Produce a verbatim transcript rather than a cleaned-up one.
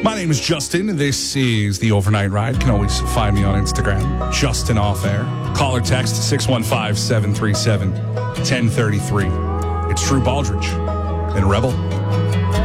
My name is Justin. This is the Overnight Ride. You can always find me on Instagram, Justin Off Air. Call or text six one five, seven three seven, one zero three three. It's Drew Baldridge and Rebel.